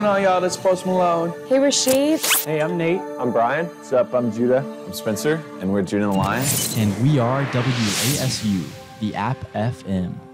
No, y'all, that's Post Malone. Hey, Rashid. Hey, I'm Nate. I'm Brian. What's up? I'm Judah. I'm Spencer, and we're Judah and the Lion. And we are WASU, the App FM.